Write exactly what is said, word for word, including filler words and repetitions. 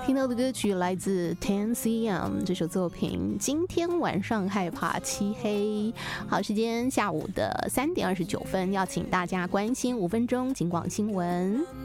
听到的歌曲来自 ten C M 这首作品，今天晚上害怕漆黑。好，时间下午的三点二十九分，要请大家关心五分钟警广新闻。